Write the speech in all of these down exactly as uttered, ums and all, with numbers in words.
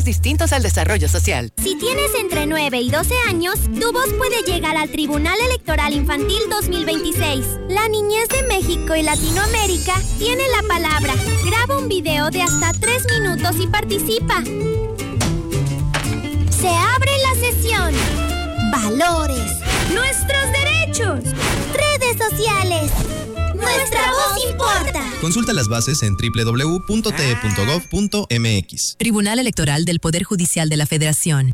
distintos al desarrollo social. Si tienes entre nueve y doce años, tu voz puede llegar al Tribunal Electoral Infantil dos mil veintiséis. La niñez de México y Latinoamérica tiene la palabra. Graba un video de hasta tres minutos y participa. Se abre la sesión. Valores. Nuestros derechos. Redes sociales. Nuestra voz importa. Consulta las bases en doble u doble u doble u punto t e punto gov punto m x. Tribunal Electoral del Poder Judicial de la Federación.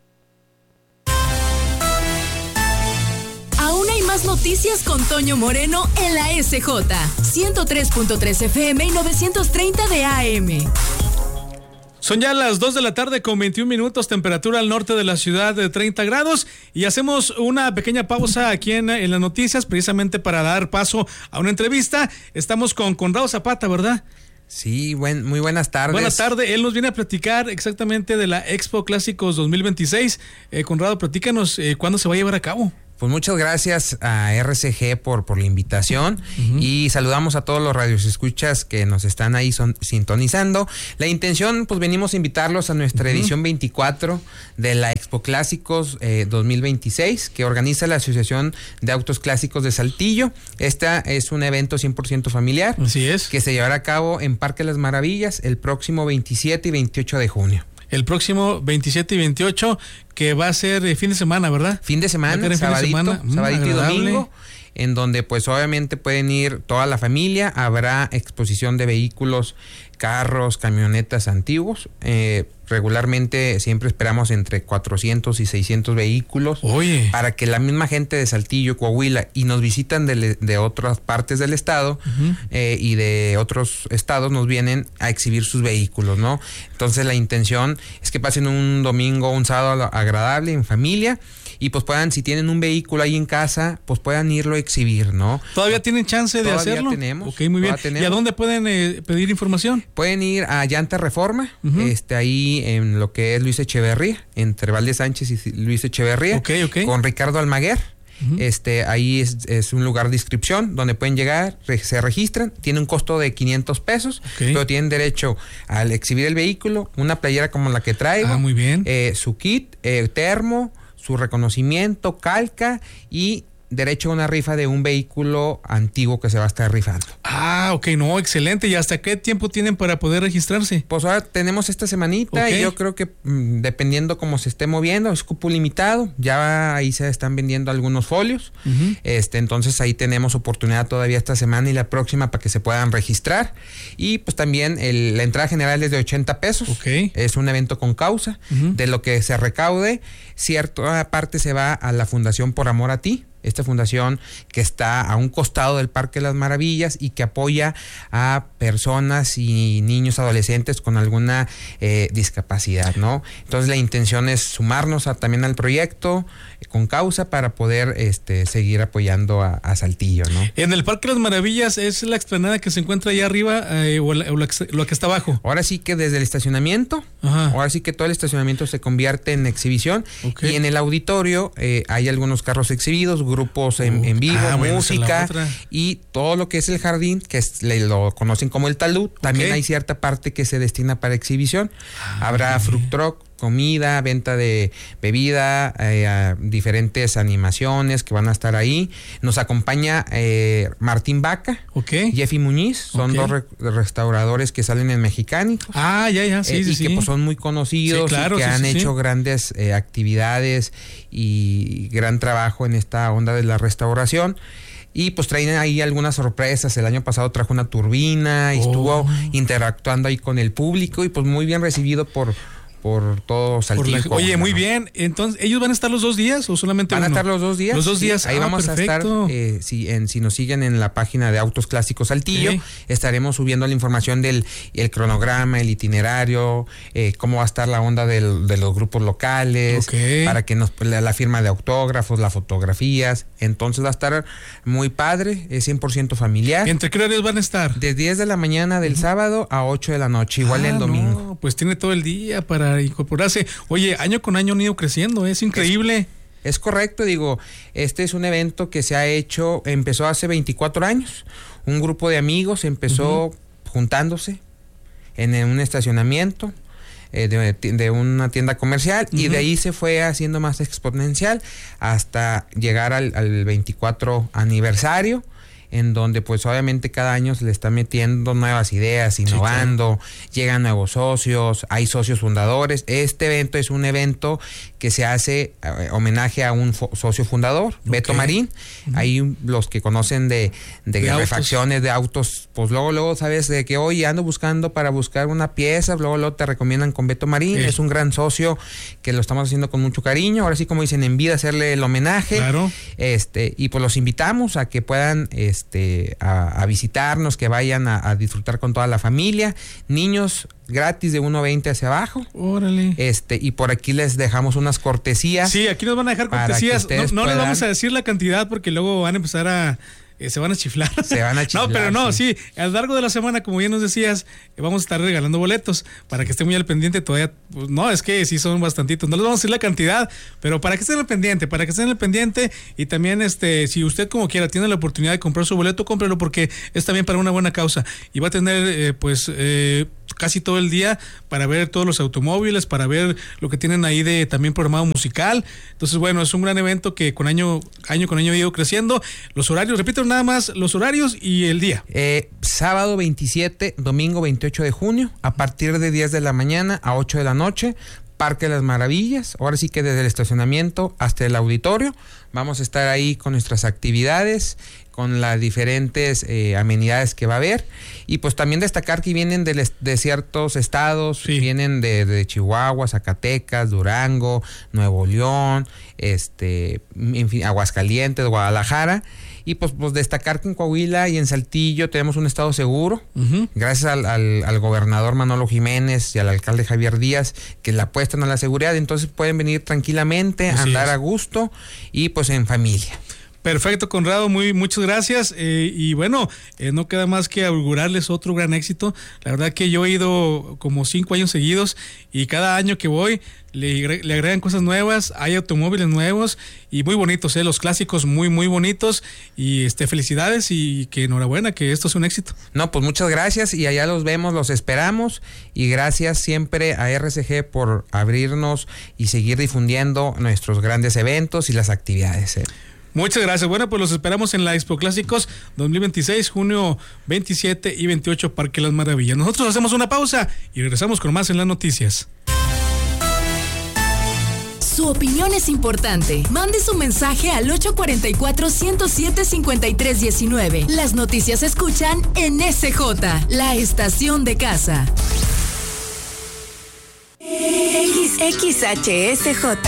Aún hay más noticias con Toño Moreno en la S J. ciento tres punto tres F M y novecientos treinta de A M. Son ya las dos de la tarde con veintiún minutos, temperatura al norte de la ciudad de treinta grados, y hacemos una pequeña pausa aquí en, en las noticias, precisamente para dar paso a una entrevista. Estamos con Conrado Zapata, ¿verdad? Sí, buen, muy buenas tardes. Buenas tardes, él nos viene a platicar exactamente de la Expo Clásicos dos mil veintiséis. Eh, Conrado, platícanos, eh, ¿cuándo se va a llevar a cabo? Pues muchas gracias a R C G por, por la invitación, uh-huh. y saludamos a todos los radioescuchas que nos están ahí son, sintonizando. La intención, pues venimos a invitarlos a nuestra uh-huh. edición veinticuatro de la Expo Clásicos eh, dos mil veintiséis, que organiza la Asociación de Autos Clásicos de Saltillo. Esta es un evento cien por ciento familiar. Así es. Que se llevará a cabo en Parque Las Maravillas el próximo veintisiete y veintiocho de junio. El próximo veintisiete y veintiocho, que va a ser eh, fin de semana, ¿verdad? Fin de semana, sabadito, fin de semana. sabadito mm, y domingo, en donde pues obviamente pueden ir toda la familia. Habrá exposición de vehículos, carros, camionetas antiguos. Eh, regularmente siempre esperamos entre cuatrocientos y seiscientos vehículos. Oye. Para que la misma gente de Saltillo, Coahuila, y nos visitan de, de otras partes del estado, uh-huh. eh, y de otros estados nos vienen a exhibir sus vehículos, ¿no? Entonces la intención es que pasen un domingo, un sábado agradable en familia, y pues puedan, si tienen un vehículo ahí en casa, pues puedan irlo a exhibir, ¿no? ¿Todavía tienen chance de Todavía hacerlo? tenemos. Ok, muy bien. Tenemos. ¿Y a dónde pueden eh, pedir información? Pueden ir a Llanta Reforma, uh-huh. este ahí en lo que es Luis Echeverría, entre Valde Sánchez y Luis Echeverría, okay, okay. con Ricardo Almaguer. Uh-huh. Este, ahí es, es un lugar de inscripción donde pueden llegar, re, se registran, tiene un costo de quinientos pesos, okay. pero tienen derecho al exhibir el vehículo, una playera como la que traigo, ah, muy bien. Eh, su kit, eh, termo, su reconocimiento, calca y derecho a una rifa de un vehículo antiguo que se va a estar rifando. Ah, ok, no, excelente. ¿Y hasta qué tiempo tienen para poder registrarse? Pues ahora tenemos esta semanita, okay. y yo creo que mmm, dependiendo cómo se esté moviendo, es cupo limitado, ya ahí se están vendiendo algunos folios, uh-huh. este, entonces ahí tenemos oportunidad todavía esta semana y la próxima para que se puedan registrar. Y pues también el, la entrada general es de ochenta pesos, okay. es un evento con causa, uh-huh. de lo que se recaude, cierta parte se va a la Fundación Por Amor a Ti, esta fundación que está a un costado del Parque Las Maravillas y que apoya a personas y niños adolescentes con alguna eh, discapacidad, ¿no? Entonces la intención es sumarnos a, también al proyecto eh, con causa para poder este, seguir apoyando a, a Saltillo, ¿no? En el Parque Las Maravillas es la explanada que se encuentra allá arriba eh, o, la, o la, lo que está abajo. Ahora sí que desde el estacionamiento, Ajá. ahora sí que todo el estacionamiento se convierte en exhibición, okay. y en el auditorio eh, hay algunos carros exhibidos, grupos en, en vivo, ah, música, bueno, y todo lo que es el jardín, que es, le, lo conocen como el talud, también okay. hay cierta parte que se destina para exhibición. Ah, Habrá okay. fruit truck, comida, venta de bebida, eh, diferentes animaciones que van a estar ahí. Nos acompaña eh, Martín Vaca, okay. Jeffy Muñiz, son okay. dos re- restauradores que salen en Mexicánicos. Ah, ya, ya, sí, eh, sí, y sí. que pues son muy conocidos, sí, claro, y que sí, han sí, hecho sí. grandes eh, actividades y gran trabajo en esta onda de la restauración. Y pues traen ahí algunas sorpresas. El año pasado trajo una turbina y oh. estuvo interactuando ahí con el público y pues muy bien recibido por... por todo Saltillo. Por la, oye, muy ¿no? bien. Entonces, ¿ellos van a estar los dos días o solamente Van uno? a estar los dos días. Los dos días. Sí, ahí ah, vamos perfecto. a estar, eh, si, en, si nos siguen en la página de Autos Clásicos Saltillo, okay. estaremos subiendo la información del el cronograma, el itinerario, eh, cómo va a estar la onda del, de los grupos locales, okay. para que nos, la, la firma de autógrafos, las fotografías. Entonces va a estar muy padre, es cien por ciento familiar. ¿Entre qué horarios van a estar? De diez de la mañana del uh-huh. sábado a ocho de la noche, igual ah, el domingo. No, pues tiene todo el día para incorporarse. Oye, año con año han ido creciendo, es increíble. Es, es correcto, digo, este es un evento que se ha hecho, empezó hace veinticuatro años, un grupo de amigos empezó uh-huh. juntándose en un estacionamiento, eh, de, de una tienda comercial, uh-huh. y de ahí se fue haciendo más exponencial hasta llegar al, al veinticuatro aniversario, en donde pues obviamente cada año se le está metiendo nuevas ideas, innovando, sí, claro. Llegan nuevos socios, hay socios fundadores. Este evento es un evento que se hace eh, homenaje a un fo- socio fundador, okay. Beto Marín. Uh-huh. Ahí los que conocen de, de, de refacciones autos. de autos, pues luego, luego sabes de que hoy ando buscando para buscar una pieza, luego, luego te recomiendan con Beto Marín. Sí. Es un gran socio que lo estamos haciendo con mucho cariño. Ahora sí, como dicen, en vida hacerle el homenaje. Claro. Este, y pues los invitamos a que puedan este, Este, a, a visitarnos, que vayan a, a disfrutar con toda la familia, niños gratis de uno veinte hacia abajo. Órale. Este, y por aquí les dejamos unas cortesías. Sí, aquí nos van a dejar cortesías. No, no puedan... les vamos a decir la cantidad porque luego van a empezar a Eh, se van a chiflar. Se van a chiflar. No, pero no, sí. sí, a lo largo de la semana, como bien nos decías, eh, vamos a estar regalando boletos para que estén muy al pendiente todavía. Pues, no, es que sí son bastantitos. No les vamos a decir la cantidad, pero para que estén al pendiente, para que estén al pendiente. Y también, este, si usted como quiera tiene la oportunidad de comprar su boleto, cómprelo porque es también para una buena causa. Y va a tener, eh, pues, eh, casi todo el día para ver todos los automóviles, para ver lo que tienen ahí de también programado musical. Entonces, bueno, es un gran evento que con año, año con año ha ido creciendo. Los horarios, repito nada más los horarios y el día. Eh, sábado veintisiete, domingo veintiocho de junio, a partir de diez de la mañana a ocho de la noche, Parque de las Maravillas. Ahora sí que desde el estacionamiento hasta el auditorio vamos a estar ahí con nuestras actividades, con las diferentes eh, amenidades que va a haber, y pues también destacar que vienen de, de ciertos estados, sí. vienen de, de Chihuahua, Zacatecas, Durango, Nuevo León, este, en fin, Aguascalientes, Guadalajara. Y pues, pues destacar que en Coahuila y en Saltillo tenemos un estado seguro, uh-huh. gracias al, al, al gobernador Manolo Jiménez y al alcalde Javier Díaz, que le apuestan a la seguridad. Entonces pueden venir tranquilamente, Así andar es. a gusto y pues en familia. Perfecto, Conrado, muy muchas gracias. Eh, y bueno, eh, no queda más que augurarles otro gran éxito. La verdad que yo he ido como cinco años seguidos y cada año que voy le, le agregan cosas nuevas, hay automóviles nuevos y muy bonitos, eh, los clásicos muy, muy bonitos. Y este felicidades y que enhorabuena, que esto es un éxito. No, pues muchas gracias y allá los vemos, los esperamos. Y gracias siempre a R C G por abrirnos y seguir difundiendo nuestros grandes eventos y las actividades. Eh. Muchas gracias. Bueno, pues los esperamos en la Expo Clásicos dos mil veintiséis, junio veintisiete y veintiocho, Parque Las Maravillas. Nosotros hacemos una pausa y regresamos con más en las noticias. Su opinión es importante. Mande su mensaje al ocho cuatro cuatro, uno cero siete, cinco tres uno nueve. Las noticias se escuchan en S J, la estación de casa. X H S J.